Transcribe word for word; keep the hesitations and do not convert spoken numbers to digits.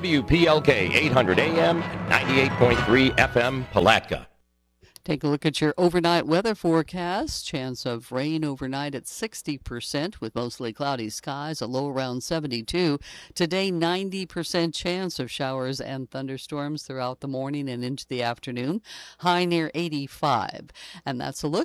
W P L K eight hundred A M and ninety-eight point three F M Palatka. Take a look at your overnight weather forecast. Chance of rain overnight at sixty percent with mostly cloudy skies, a low around seventy-two. Today, ninety percent chance of showers and thunderstorms throughout the morning and into the afternoon. High near eighty-five. And that's a look